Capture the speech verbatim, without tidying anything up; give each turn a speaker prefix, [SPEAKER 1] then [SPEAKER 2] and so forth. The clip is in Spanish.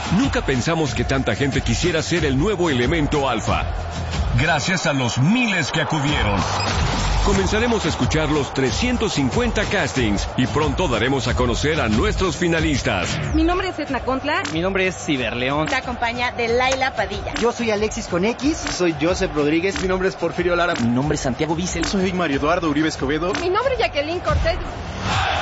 [SPEAKER 1] Nunca pensamos que tanta gente quisiera ser el nuevo elemento alfa. Gracias a los miles que acudieron. Comenzaremos a escuchar los trescientos cincuenta castings y pronto daremos a conocer a nuestros finalistas.
[SPEAKER 2] Mi nombre es Etna Contla.
[SPEAKER 3] Mi nombre es Ciberleón.
[SPEAKER 4] Te acompaña de Laila Padilla.
[SPEAKER 5] Yo soy Alexis con X.
[SPEAKER 6] Soy Joseph Rodríguez.
[SPEAKER 7] Mi nombre es Porfirio Lara.
[SPEAKER 8] Mi nombre es Santiago Bissell.
[SPEAKER 9] Soy Mario Eduardo Uribe Escobedo.
[SPEAKER 10] Mi nombre es Jacqueline Cortés.